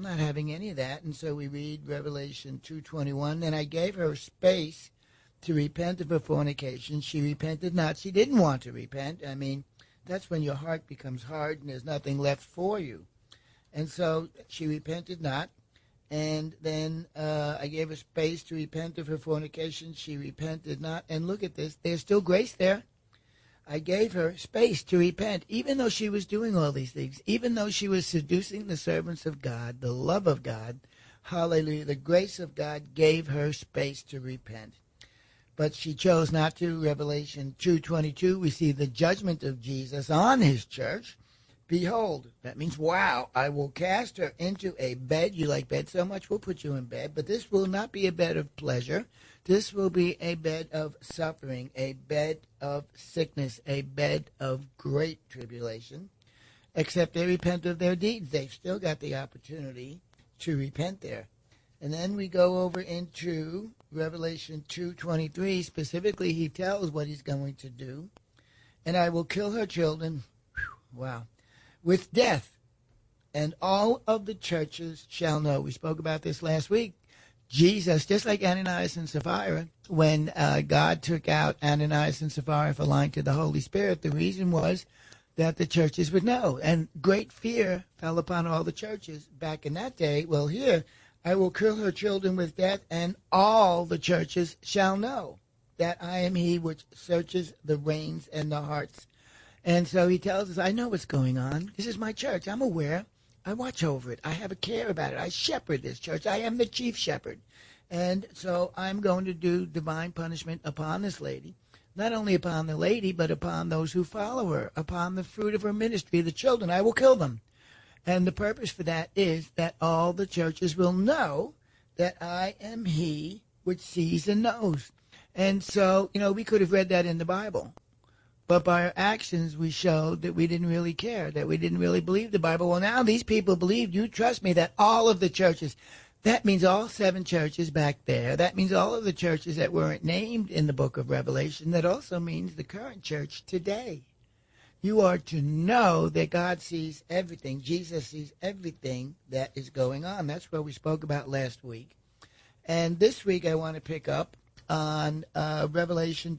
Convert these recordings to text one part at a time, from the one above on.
not having any of that. And so we read Revelation 2:21, and I gave her space to repent of her fornication. She repented not. She didn't want to repent. I mean, that's when your heart becomes hard and there's nothing left for you. And so she repented not. And then I gave her space to repent of her fornication. She repented not. And look at this. There's still grace there. I gave her space to repent, even though she was doing all these things, even though she was seducing the servants of God, the love of God. Hallelujah. The grace of God gave her space to repent. But she chose not to. Revelation 2:22, we see the judgment of Jesus on his church. Behold, that means, wow, I will cast her into a bed. You like bed so much, we'll put you in bed. But this will not be a bed of pleasure. This will be a bed of suffering, a bed of sickness, a bed of great tribulation. Except they repent of their deeds. They've still got the opportunity to repent there. And then we go over into Revelation 2:23. Specifically, he tells what he's going to do. And I will kill her children. Wow. With death, and all of the churches shall know. We spoke about this last week. Jesus, just like Ananias and Sapphira, when God took out Ananias and Sapphira for lying to the Holy Spirit, the reason was that the churches would know. And great fear fell upon all the churches back in that day. Well, here, I will kill her children with death, and all the churches shall know that I am he which searches the reins and the hearts. And so he tells us, I know what's going on. This is my church. I'm aware. I watch over it. I have a care about it. I shepherd this church. I am the chief shepherd. And so I'm going to do divine punishment upon this lady. Not only upon the lady, but upon those who follow her, upon the fruit of her ministry, the children. I will kill them. And the purpose for that is that all the churches will know that I am he which sees and knows. And so, we could have read that in the Bible. But by our actions, we showed that we didn't really care, that we didn't really believe the Bible. Well, now these people believed, you trust me, that all of the churches, that means all 7 churches back there. That means all of the churches that weren't named in the book of Revelation. That also means the current church today. You are to know that God sees everything. Jesus sees everything that is going on. That's what we spoke about last week. And this week I want to pick up on Revelation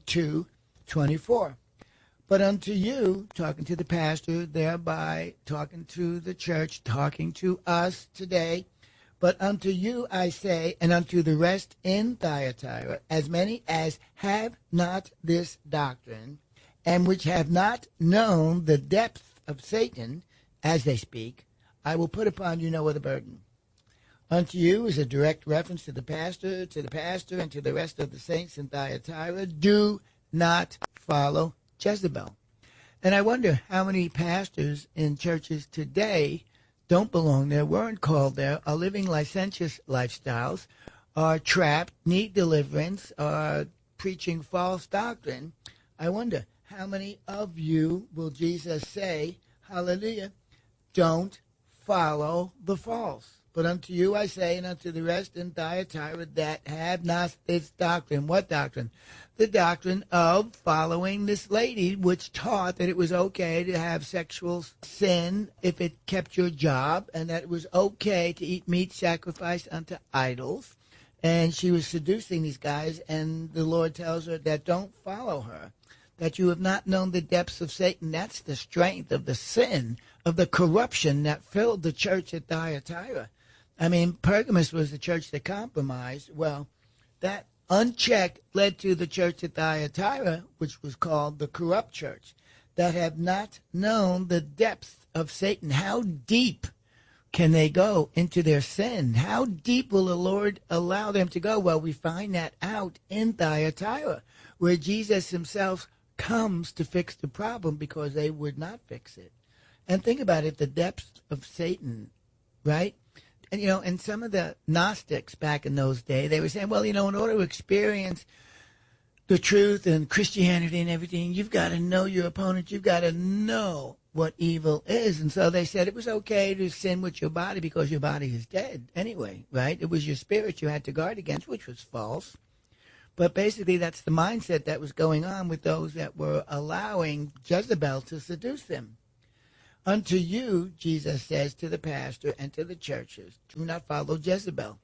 2:24. But unto you, talking to the pastor, thereby talking to the church, talking to us today, but unto you I say, and unto the rest in Thyatira, as many as have not this doctrine, and which have not known the depth of Satan, as they speak, I will put upon you no other burden. Unto you is a direct reference to the pastor, and to the rest of the saints in Thyatira. Do not follow Jezebel. And I wonder how many pastors in churches today don't belong there, weren't called there, are living licentious lifestyles, are trapped, need deliverance, are preaching false doctrine. I wonder how many of you will Jesus say, hallelujah, don't follow the false. But unto you I say, and unto the rest in Thyatira that have not this doctrine. What doctrine? The doctrine of following this lady, which taught that it was okay to have sexual sin if it kept your job, and that it was okay to eat meat sacrificed unto idols. And she was seducing these guys, and the Lord tells her that don't follow her, that you have not known the depths of Satan. That's the strength of the sin, of the corruption that filled the church at Thyatira. I mean, Pergamos was the church that compromised. Well, that unchecked led to the church at Thyatira, which was called the corrupt church, that have not known the depth of Satan. How deep can they go into their sin? How deep will the Lord allow them to go? Well, we find that out in Thyatira, where Jesus himself comes to fix the problem because they would not fix it. And think about it, the depths of Satan, right? And, and some of the Gnostics back in those days, they were saying, well, in order to experience the truth and Christianity and everything, you've got to know your opponent. You've got to know what evil is. And so they said it was okay to sin with your body because your body is dead anyway, right? It was your spirit you had to guard against, which was false. But basically that's the mindset that was going on with those that were allowing Jezebel to seduce them. Unto you, Jesus says to the pastor and to the churches, do not follow Jezebel.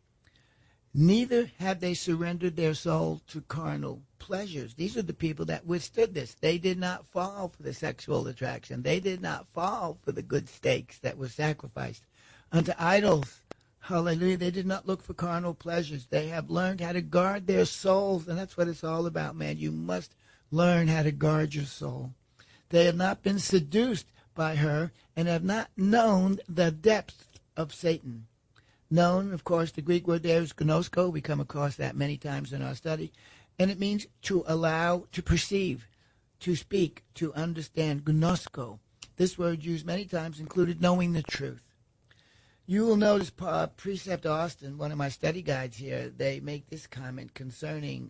Neither have they surrendered their soul to carnal pleasures. These are the people that withstood this. They did not fall for the sexual attraction. They did not fall for the good steaks that were sacrificed unto idols. Hallelujah. They did not look for carnal pleasures. They have learned how to guard their souls, and that's what it's all about, man. You must learn how to guard your soul. They have not been seduced by her and have not known the depths of Satan. Known, of course, the Greek word there is gnosko. We come across that many times in our study. And it means to allow, to perceive, to speak, to understand. Gnosko. This word used many times included knowing the truth. You will notice Precept Austin, one of my study guides here, they make this comment concerning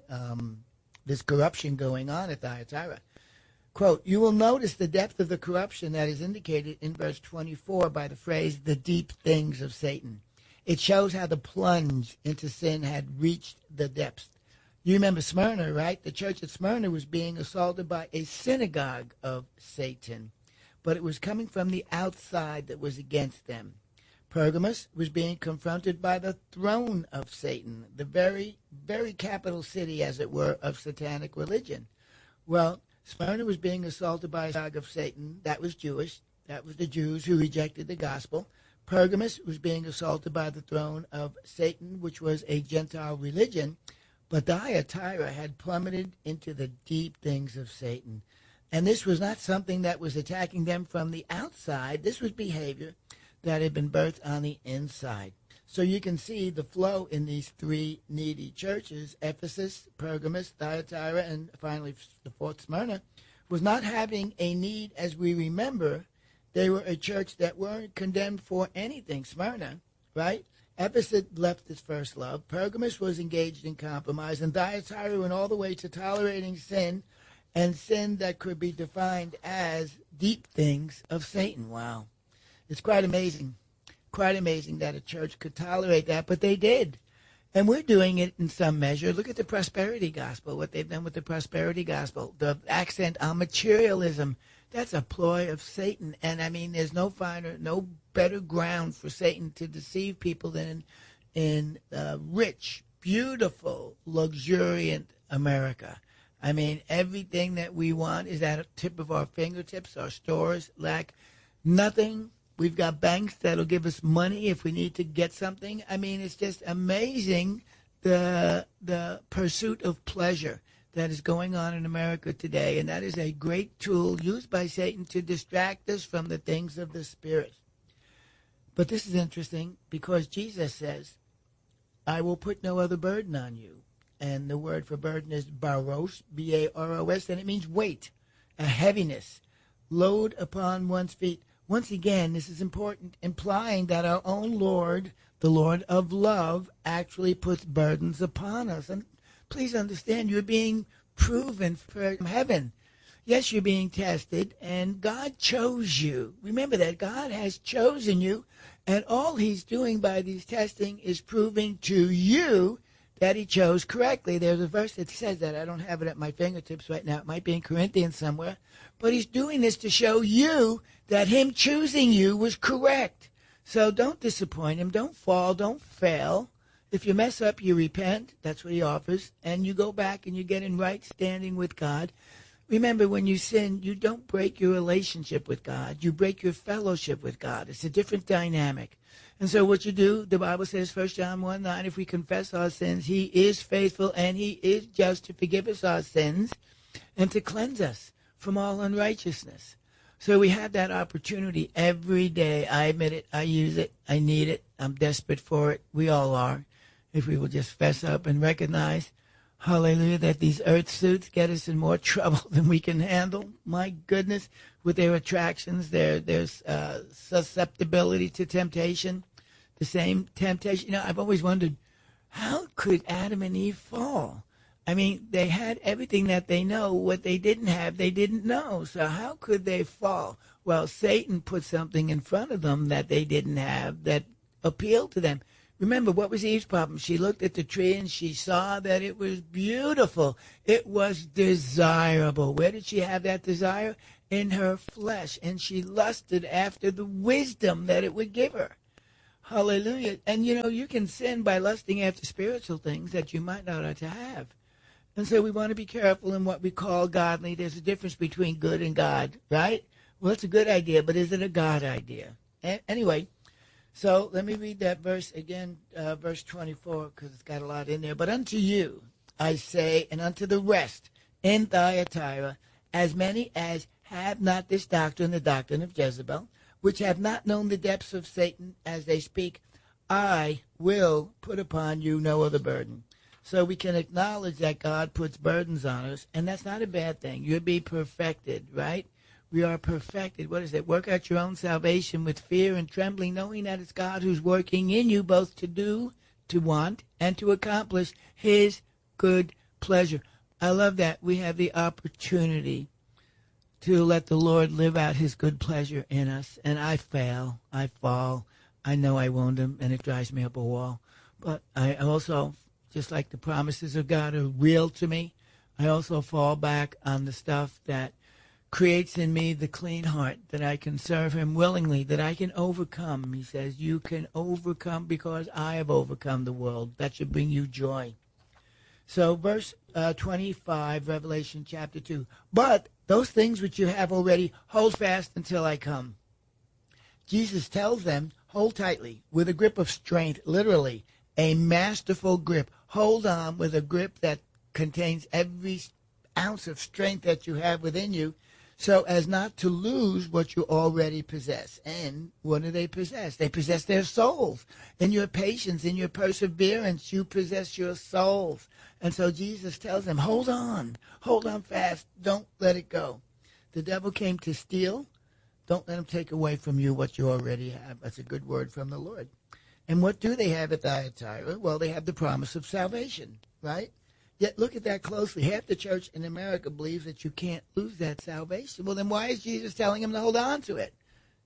this corruption going on at Thyatira. Quote, you will notice the depth of the corruption that is indicated in verse 24 by the phrase, the deep things of Satan. It shows how the plunge into sin had reached the depths. You remember Smyrna, right? The church at Smyrna was being assaulted by a synagogue of Satan, but it was coming from the outside that was against them. Pergamos was being confronted by the throne of Satan, the very, very capital city, as it were, of satanic religion. Well, Smyrna was being assaulted by a synagogue of Satan. That was Jewish. That was the Jews who rejected the gospel. Pergamos was being assaulted by the throne of Satan, which was a Gentile religion. But Thyatira had plummeted into the deep things of Satan. And this was not something that was attacking them from the outside. This was behavior that had been birthed on the inside. So you can see the flow in these three needy churches, Ephesus, Pergamos, Thyatira, and finally the fourth, Smyrna, was not having a need. As we remember, they were a church that weren't condemned for anything. Smyrna, right? Ephesus left its first love. Pergamos was engaged in compromise, and Thyatira went all the way to tolerating sin, and sin that could be defined as deep things of Satan. Wow. It's quite amazing. Quite amazing that a church could tolerate that, but they did. And we're doing it in some measure. Look at the prosperity gospel, what they've done with the prosperity gospel, the accent on materialism. That's a ploy of Satan. And I mean, there's no finer, no better ground for Satan to deceive people than in rich, beautiful, luxuriant America. I mean, everything that we want is at the tip of our fingertips. Our stores lack nothing. We've got banks that'll give us money if we need to get something. I mean, it's just amazing the pursuit of pleasure that is going on in America today. And that is a great tool used by Satan to distract us from the things of the Spirit. But this is interesting because Jesus says, I will put no other burden on you. And the word for burden is baros, B-A-R-O-S, and it means weight, a heaviness, load upon one's feet. Once again, this is important, implying that our own Lord, the Lord of love, actually puts burdens upon us. And please understand, you're being proven from heaven. Yes, you're being tested, and God chose you. Remember that God has chosen you, and all he's doing by these testing is proving to you that he chose correctly. There's a verse that says that. I don't have it at my fingertips right now. It might be in Corinthians somewhere. But he's doing this to show you that him choosing you was correct. So don't disappoint him. Don't fall. Don't fail. If you mess up, you repent. That's what he offers. And you go back and you get in right standing with God. Remember, when you sin, you don't break your relationship with God. You break your fellowship with God. It's a different dynamic. And so what you do, the Bible says, 1 John 1:9, if we confess our sins, he is faithful and he is just to forgive us our sins and to cleanse us from all unrighteousness. So we have that opportunity every day. I admit it. I use it. I need it. I'm desperate for it. We all are. If we will just fess up and recognize, hallelujah, that these earth suits get us in more trouble than we can handle. My goodness, with their attractions, their susceptibility to temptation, the same temptation. You know, I've always wondered, how could Adam and Eve fall? I mean, they had everything that they know. What they didn't have, they didn't know. So how could they fall? Well, Satan put something in front of them that they didn't have that appealed to them. Remember, what was Eve's problem? She looked at the tree and she saw that it was beautiful. It was desirable. Where did she have that desire? in her flesh, and she lusted after the wisdom that it would give her. Hallelujah. And you can sin by lusting after spiritual things that you might not ought to have. And so we want to be careful in what we call godly. There's a difference between good and God, right? Well, it's a good idea, but is it a God idea? Anyway, so let me read that verse again, verse 24, because it's got a lot in there. But unto you, I say, and unto the rest in Thyatira, as many as have not this doctrine, the doctrine of Jezebel, which have not known the depths of Satan as they speak, I will put upon you no other burden. So we can acknowledge that God puts burdens on us, and that's not a bad thing. You'll be perfected, right? We are perfected. What is it? Work out your own salvation with fear and trembling, knowing that it's God who's working in you both to do, to want, and to accomplish his good pleasure. I love that we have the opportunity to let the Lord live out his good pleasure in us. And I fail. I fall. I know I wound him, and it drives me up a wall. But I also, just like the promises of God are real to me, I also fall back on the stuff that creates in me the clean heart, that I can serve him willingly, that I can overcome. He says, you can overcome because I have overcome the world. That should bring you joy. So verse 25, Revelation chapter 2. But those things which you have already, hold fast until I come. Jesus tells them, hold tightly, with a grip of strength, literally, a masterful grip. Hold on with a grip that contains every ounce of strength that you have within you, so as not to lose what you already possess. And what do they possess? They possess their souls. In your patience, in your perseverance, you possess your souls. And so Jesus tells them, hold on fast, don't let it go. The devil came to steal. Don't let him take away from you what you already have. That's a good word from the Lord. And what do they have at Thyatira? Well, they have the promise of salvation, right? Yet look at that closely. Half the church in America believes that you can't lose that salvation. Well, then why is Jesus telling them to hold on to it?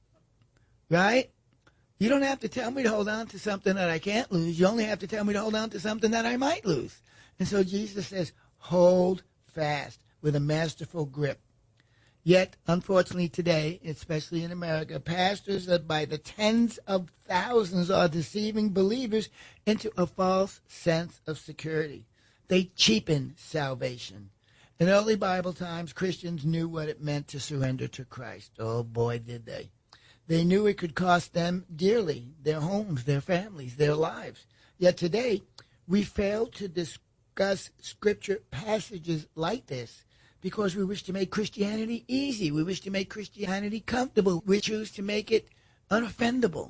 Right? You don't have to tell me to hold on to something that I can't lose. You only have to tell me to hold on to something that I might lose. And so Jesus says, hold fast with a masterful grip. Yet, unfortunately today, especially in America, pastors that by the tens of thousands are deceiving believers into a false sense of security. They cheapen salvation. In early Bible times, Christians knew what it meant to surrender to Christ. Oh boy, did they. They knew it could cost them dearly, their homes, their families, their lives. Yet today, we fail to discuss scripture passages like this because we wish to make Christianity easy. We wish to make Christianity comfortable. We choose to make it unoffendable.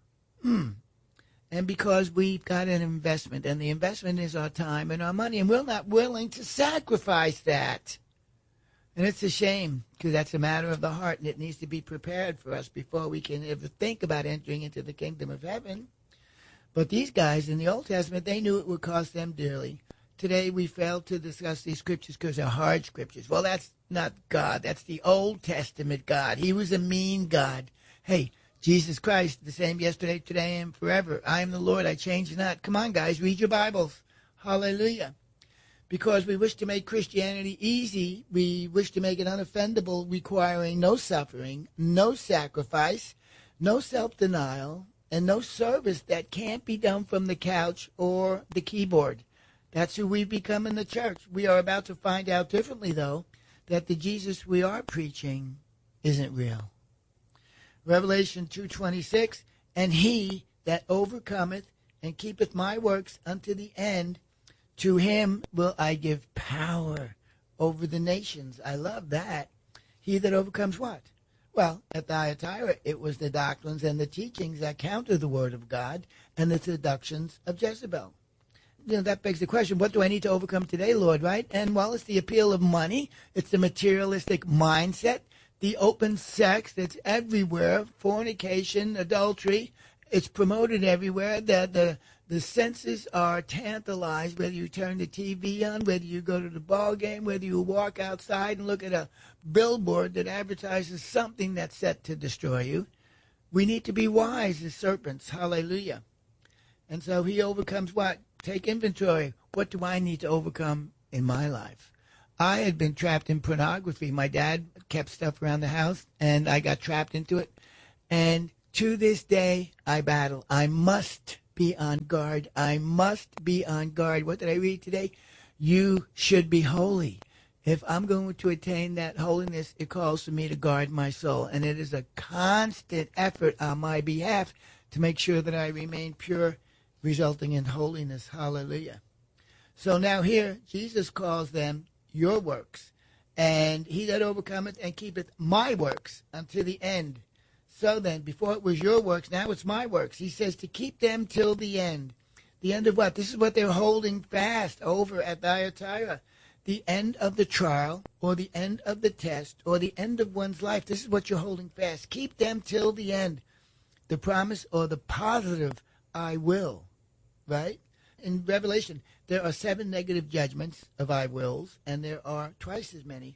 And because we've got an investment, and the investment is our time and our money, and we're not willing to sacrifice that. And it's a shame, because that's a matter of the heart, and it needs to be prepared for us before we can ever think about entering into the kingdom of heaven. But these guys in the Old Testament, they knew it would cost them dearly. Today we fail to discuss these scriptures because they're hard scriptures. Well, that's not God. That's the Old Testament God. He was a mean God. Hey, Jesus Christ, the same yesterday, today, and forever. I am the Lord, I change not. Come on, guys, read your Bibles. Hallelujah. Because we wish to make Christianity easy, we wish to make it unoffendable, requiring no suffering, no sacrifice, no self-denial, and no service that can't be done from the couch or the keyboard. That's who we've become in the church. We are about to find out differently, though, that the Jesus we are preaching isn't real. Revelation 2:26, and he that overcometh and keepeth my works unto the end, to him will I give power over the nations. I love that. He that overcomes what? Well, at Thyatira, it was the doctrines and the teachings that counter the word of God and the seductions of Jezebel. That begs the question, what do I need to overcome today, Lord, right? And, well, it's the appeal of money. It's the materialistic mindset, the open sex that's everywhere, fornication, adultery. It's promoted everywhere. The senses are tantalized, whether you turn the TV on, whether you go to the ball game, whether you walk outside and look at a billboard that advertises something that's set to destroy you. We need to be wise as serpents. Hallelujah. And so he overcomes what? Take inventory. What do I need to overcome in my life? I had been trapped in pornography. My dad kept stuff around the house, and I got trapped into it. And to this day, I battle. I must be on guard. I must be on guard. What did I read today? You should be holy. If I'm going to attain that holiness, it calls for me to guard my soul. And it is a constant effort on my behalf to make sure that I remain pure, resulting in holiness. Hallelujah. So now here, Jesus calls them your works. And he that overcometh and keepeth my works unto the end. So then, before it was your works, now it's my works. He says to keep them till the end. The end of what? This is what they're holding fast over at Thyatira. The end of the trial, or the end of the test, or the end of one's life. This is what you're holding fast. Keep them till the end. The promise or the positive, I will. Right? In Revelation, there are 7 negative judgments of I wills, and there are twice as many,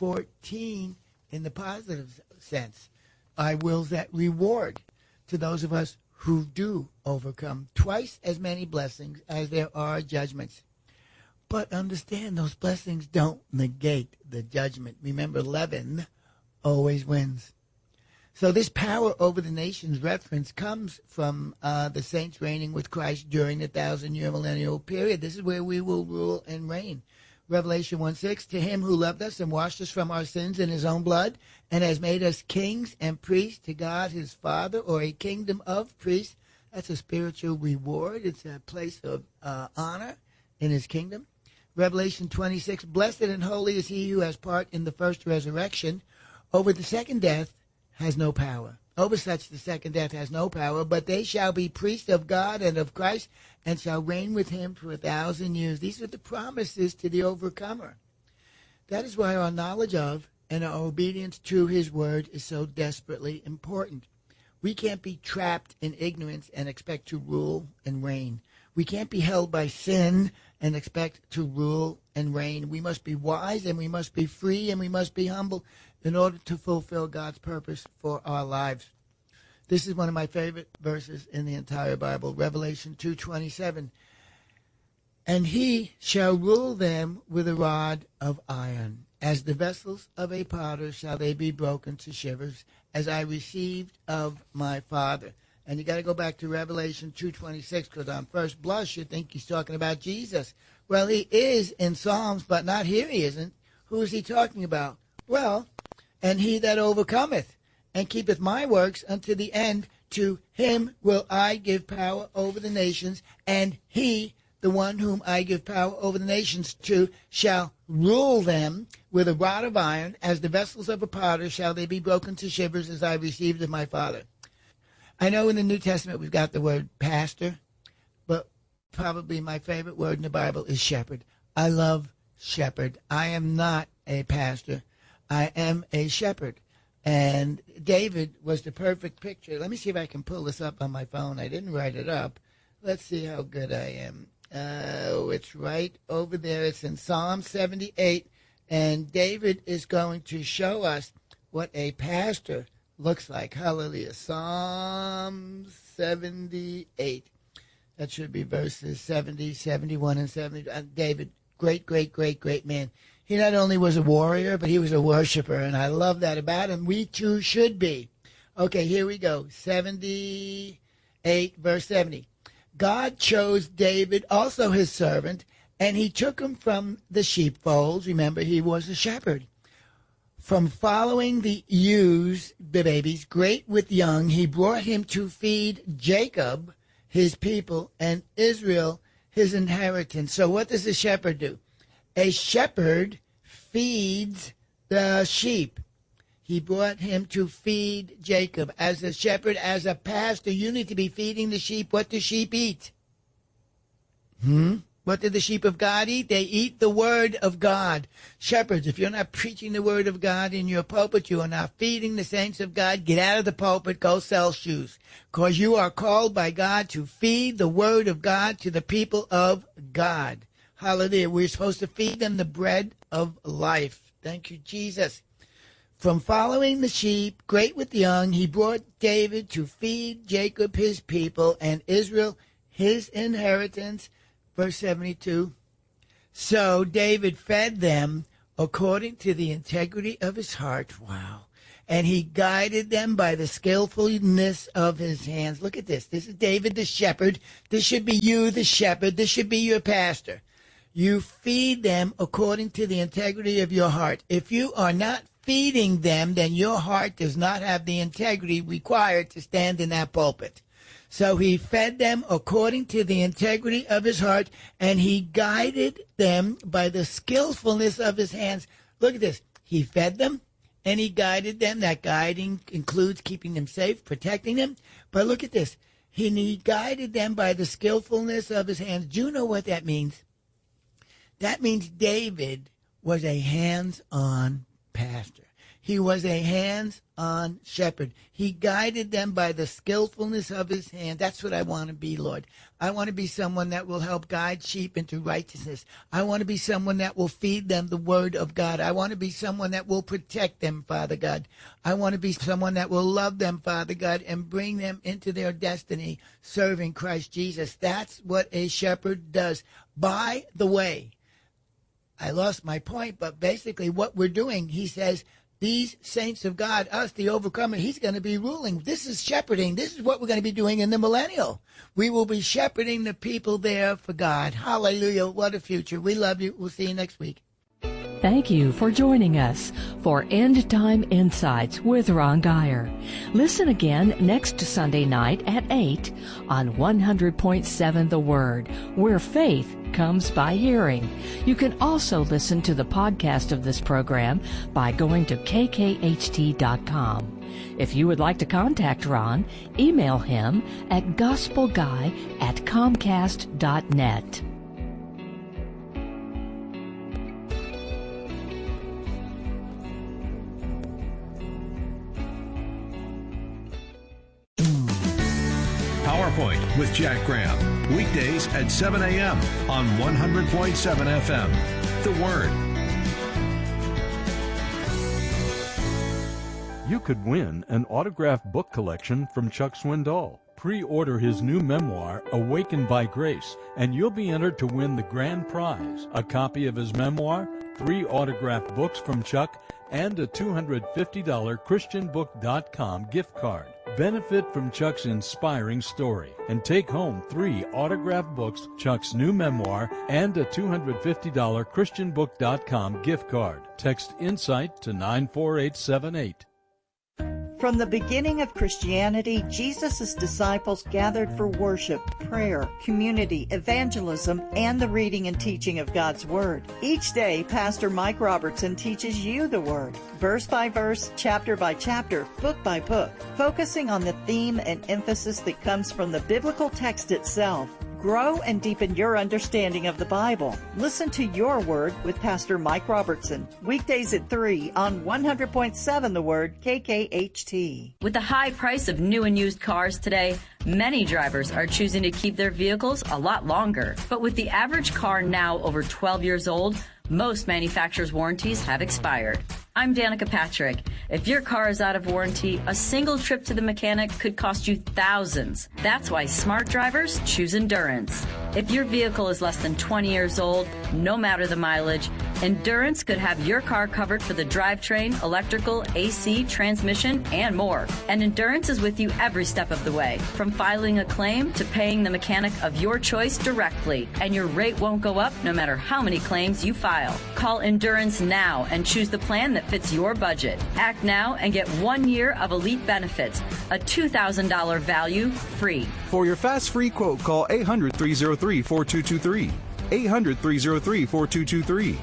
14 in the positive sense. I wills that reward to those of us who do overcome. Twice as many blessings as there are judgments. But understand, those blessings don't negate the judgment. Remember, leaven always wins. So this power over the nations reference comes from the saints reigning with Christ during the 1,000-year millennial period. This is where we will rule and reign. Revelation 1:6, to him who loved us and washed us from our sins in his own blood and has made us kings and priests to God his Father, or a kingdom of priests. That's a spiritual reward. It's a place of honor in his kingdom. Revelation 26, blessed and holy is he who has part in the first resurrection. Over the second death has no power. Over such the second death has no power, but they shall be priests of God and of Christ, and shall reign with him for 1,000 years. These are the promises to the overcomer. That is why our knowledge of and our obedience to his word is so desperately important. We can't be trapped in ignorance and expect to rule and reign. We can't be held by sin and expect to rule and reign. We must be wise, and we must be free, and we must be humble in order to fulfill God's purpose for our lives. This is one of my favorite verses in the entire Bible, Revelation 2:27. And he shall rule them with a rod of iron. As the vessels of a potter shall they be broken to shivers, as I received of my Father. And you got to go back to Revelation 2:26, because on first blush you think he's talking about Jesus. Well, he is in Psalms, but not here he isn't. Who is he talking about? Well, and he that overcometh and keepeth my works unto the end, to him will I give power over the nations, and he, the one whom I give power over the nations to, shall rule them with a rod of iron. As the vessels of a potter shall they be broken to shivers, as I received of my Father. I know in the New Testament we've got the word pastor, but probably my favorite word in the Bible is shepherd. I love shepherd. I am not a pastor. I am a shepherd. And David was the perfect picture. Let me see if I can pull this up on my phone. I didn't write it up. Let's see how good I am. It's right over there. It's in Psalm 78. And David is going to show us what a pastor looks like. Hallelujah. Psalm 78. That should be verses 70, 71, and 70. David, great, great, great, great man. He not only was a warrior, but he was a worshiper, and I love that about him. We too should be. Okay, here we go. 78, verse 70. God chose David, also his servant, and he took him from the sheepfolds. Remember, he was a shepherd. From following the ewes, the babies, great with young, he brought him to feed Jacob, his people, and Israel, his inheritance. So what does a shepherd do? A shepherd feeds the sheep. He brought him to feed Jacob. As a shepherd, as a pastor, you need to be feeding the sheep. What do sheep eat? What do the sheep of God eat? They eat the word of God. Shepherds, if you're not preaching the word of God in your pulpit, you are not feeding the saints of God. Get out of the pulpit, go sell shoes. Because you are called by God to feed the word of God to the people of God. Hallelujah. We're supposed to feed them the bread of life. Thank you, Jesus. From following the sheep, great with young, he brought David to feed Jacob his people and Israel his inheritance. Verse 72. So David fed them according to the integrity of his heart. Wow. And he guided them by the skillfulness of his hands. Look at this. This is David the shepherd. This should be you, the shepherd. This should be your pastor. You feed them according to the integrity of your heart. If you are not feeding them, then your heart does not have the integrity required to stand in that pulpit. So he fed them according to the integrity of his heart, and he guided them by the skillfulness of his hands. Look at this. He fed them, and he guided them. That guiding includes keeping them safe, protecting them. But look at this. He guided them by the skillfulness of his hands. Do you know what that means? That means David was a hands-on pastor. He was a hands-on shepherd. He guided them by the skillfulness of his hand. That's what I want to be, Lord. I want to be someone that will help guide sheep into righteousness. I want to be someone that will feed them the word of God. I want to be someone that will protect them, Father God. I want to be someone that will love them, Father God, and bring them into their destiny, serving Christ Jesus. That's what a shepherd does. By the way, I lost my point, but basically what we're doing, he says, these saints of God, us, the overcomer, he's going to be ruling. This is shepherding. This is what we're going to be doing in the millennial. We will be shepherding the people there for God. Hallelujah. What a future. We love you. We'll see you next week. Thank you for joining us for End Time Insights with Ron Geyer. Listen again next Sunday night at 8 on 100.7 The Word, where faith comes by hearing. You can also listen to the podcast of this program by going to kkht.com. If you would like to contact Ron, email him at gospelguy@comcast.net. PowerPoint with Jack Graham. Weekdays at 7 a.m. on 100.7 FM. The Word. You could win an autographed book collection from Chuck Swindoll. Pre-order his new memoir, Awakened by Grace, and you'll be entered to win the grand prize, a copy of his memoir, 3 autographed books from Chuck, and a $250 ChristianBook.com gift card. Benefit from Chuck's inspiring story and take home 3 autographed books, Chuck's new memoir, and a $250 ChristianBook.com gift card. Text INSIGHT to 94878. From the beginning of Christianity, Jesus' disciples gathered for worship, prayer, community, evangelism, and the reading and teaching of God's Word. Each day, Pastor Mike Robertson teaches you the Word, verse by verse, chapter by chapter, book by book, focusing on the theme and emphasis that comes from the biblical text itself. Grow and deepen your understanding of the Bible. Listen to Your Word with Pastor Mike Robertson. Weekdays at 3 on 100.7 The Word, KKHT. With the high price of new and used cars today, many drivers are choosing to keep their vehicles a lot longer. But with the average car now over 12 years old, most manufacturers' warranties have expired. I'm Danica Patrick. If your car is out of warranty, a single trip to the mechanic could cost you thousands. That's why smart drivers choose Endurance. If your vehicle is less than 20 years old, no matter the mileage, Endurance could have your car covered for the drivetrain, electrical, AC, transmission, and more. And Endurance is with you every step of the way, from filing a claim to paying the mechanic of your choice directly. And your rate won't go up no matter how many claims you file. Call Endurance now and choose the plan that fits your budget. Act now and get 1 year of elite benefits, a $2,000 value free. For your fast free quote, call 800-303-4223. 800-303-4223.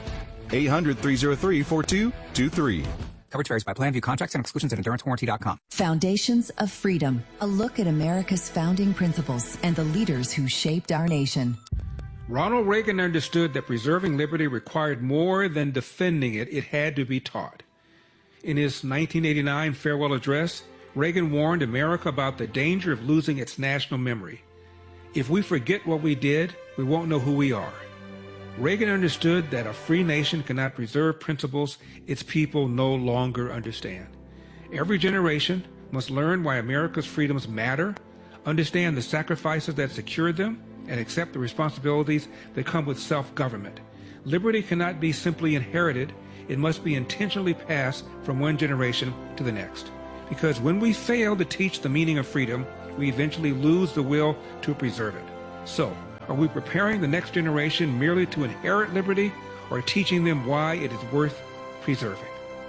800-303-4223. Coverage varies by plan. View contracts and exclusions at EnduranceWarranty.com. Foundations of Freedom, a look at America's founding principles and the leaders who shaped our nation. Ronald Reagan understood that preserving liberty required more than defending it. It had to be taught. In his 1989 farewell address, Reagan warned America about the danger of losing its national memory. If we forget what we did, we won't know who we are. Reagan understood that a free nation cannot preserve principles its people no longer understand. Every generation must learn why America's freedoms matter, understand the sacrifices that secured them, and accept the responsibilities that come with self-government. Liberty cannot be simply inherited. it must be intentionally passed from one generation to the next. Because when we fail to teach the meaning of freedom, we eventually lose the will to preserve it. So, are we preparing the next generation merely to inherit liberty, or teaching them why it is worth preserving?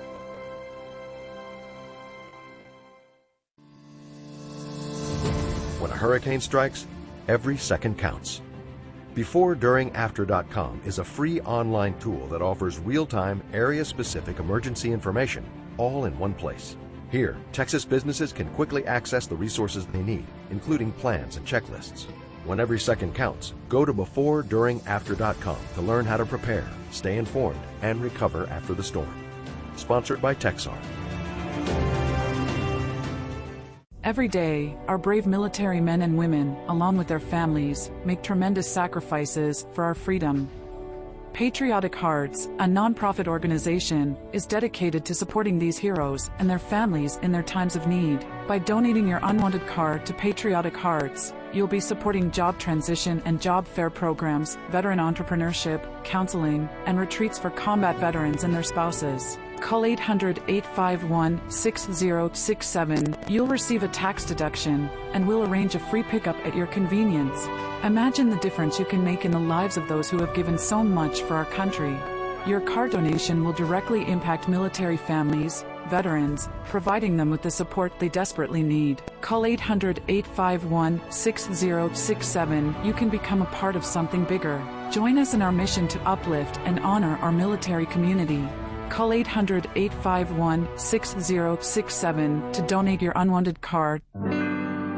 When a hurricane strikes, every second counts. BeforeDuringAfter.com is a free online tool that offers real-time, area-specific emergency information all in one place. Here, Texas businesses can quickly access the resources they need, including plans and checklists. When every second counts, go to BeforeDuringAfter.com to learn how to prepare, stay informed, and recover after the storm. Sponsored by Texar. Every day, our brave military men and women, along with their families, make tremendous sacrifices for our freedom. Patriotic Hearts, a nonprofit organization, is dedicated to supporting these heroes and their families in their times of need. By donating your unwanted card to Patriotic Hearts, you'll be supporting job transition and job fair programs, veteran entrepreneurship, counseling, and retreats for combat veterans and their spouses. Call 800-851-6067. You'll receive a tax deduction, and we'll arrange a free pickup at your convenience. Imagine the difference you can make in the lives of those who have given so much for our country. Your card donation will directly impact military families, veterans, providing them with the support they desperately need. Call 800-851-6067. You can become a part of something bigger. Join us in our mission to uplift and honor our military community. Call 800-851-6067 to donate your unwanted card.